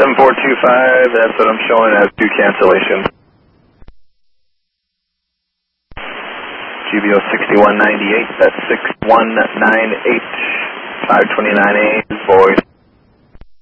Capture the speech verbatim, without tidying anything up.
seven four two five, that's what I'm showing as two cancellations. G B O sixty-one ninety-eight, that's six one nine eight, five twenty-nine A, voice.